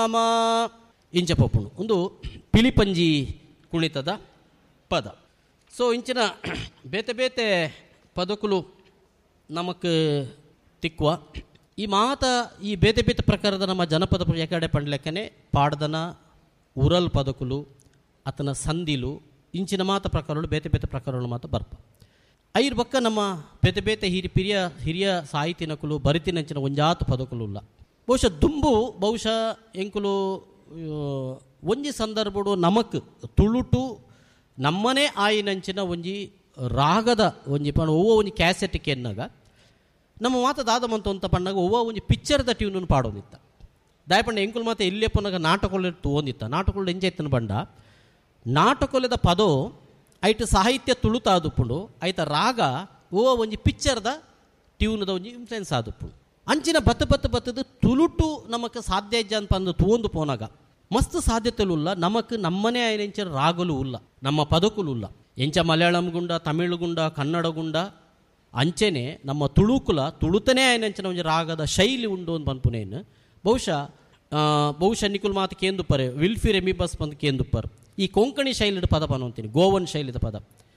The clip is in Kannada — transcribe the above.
ಮಮ ಇಂಚ ಪೊಪ್ಪುಂಡು ಒಂದು ಪಿಲಿಪಂಜಿ ಕುಣಿತದ ಪದ. ಸೊ ಇಂಚಿನ ಬೇತೆ ಬೇತೆ ಪದಕುಲು ನಮಕ್ ತಿಕ್ಕುವ ಈ ಮಾತ ಈ ಬೇತೆ ಬೇತೆ ಪ್ರಕಾರದ ನಮ್ಮ ಜನಪದ ಯಾಕಡೆ ಪಂಡ್ಲೆಕ್ಕನೆ ಪಾಡ್ದನ ಉರಲ್ ಪದಕುಲು ಆತನ ಸಂದಿಲು ಇಂಚಿನ ಮಾತ ಪ್ರಕಾರಗಳು ಬೇತೆ ಬೇತೆ ಪ್ರಕಾರಗಳು ಮಾತ ಬರ್ಪ ಐರ್ ಬಕ್ಕ ನಮ್ಮ ಬೇತೆ ಬೇತೆ ಹಿರಿಯ ಸಾಹಿತಿನಕುಲು ಬರಿತಿನಂಚಿನ ಒಂಜಾತು ಪದಕುಲು ಇಲ್ಲ. ಬಹುಶಃ ದುಂಬು ಎಂಕುಲು ಒಂಜಿ ಸಂದರ್ಭಡು ನಮಕ್ ತುಳುಟು ನಮ್ಮನೆ ಆಯಿನಂಚಿನ ಒಂಜಿ ರಾಗದ ಒಂಜಿ ಪಣ ಓವ ಒಂಜಿ ಕ್ಯಾಸೆಟ್ಗೆ ಎನ್ನಾಗ ನಮ್ಮ ಮಾತ ದಾದಮಂತ ಅಂತ ಪಣ್ಣಾಗ ಓವ ಒಂಜಿ ಪಿಕ್ಚರ್ದ ಟ್ಯೂನನ್ನು ಪಾಡೋದಿತ್ತ. ದಾಯಪಂಡ ಎಂಕುಲು ಮಾತ ಎಲ್ಲಿಯಪ್ಪನಾಗ ನಾಟಕೊಲೆ ತೋಂದಿತ್ತ. ನಾಟಕೊಲೆ ಎಂಜಾಯ್ತನ ಬಂಡ ನಾಟಕೊಲೆದ ಪದೋ ಐಟ್ ಸಾಹಿತ್ಯ ತುಳುತ ಆದುಪ್ಪುಂಡು ಐತ ರಾಗ ಓ ಒಂಜಿ ಪಿಕ್ಚರ್ದ ಟ್ಯೂನ್ದ ಒಂಜಿ ಇನ್ಫ್ಲುಯೆನ್ಸ್ ಆದುಪ್ಪುಂಡು. ಅಂಚಿನ ಬತ್ತದು ತುಳುಟು ನಮಕ್ ಸಾಧ್ಯ ಇಜ್ಜ ಅಂತ ಅಂದು ತೂಂದು ಪೋನಾಗ ಮಸ್ತ್ ಸಾಧ್ಯತೆಲು ಉಲ್ಲ. ನಮಕ್ ನಮ್ಮನೆ ಆಯ್ನೆಂಚ ರಾಗಲು ಉಲ್ಲ, ನಮ್ಮ ಪದಕುಲು ಉಲ್ಲ. ಎಂಚ ಮಲಯಾಳಂ ಗುಂಡ, ತಮಿಳು ಗುಂಡ, ಕನ್ನಡ ಗುಂಡ ಅಂಚೆನೆ ನಮ್ಮ ತುಳುತನೇ ಆಯ್ನೆಂಚಿನ ಒಂಜಿ ರಾಗದ ಶೈಲಿ ಉಂಡು ಅಂತ ಪನ್ಪುನೇನು ಬಹುಶಃ ನಿಕುಲ್ ಮಾತು ಕೇಂದುಪ್ಪರೆ ವಿಲ್ಫಿ ರೆಮಿಬಸ್ ಬಂದು ಕೇಂದುಪ್ಪರ್ ಈ ಕೊಂಕಣಿ ಶೈಲಿದ ಪದ ಪನೋಂತೀನಿ, ಗೋವನ್ ಶೈಲಿದ ಪದ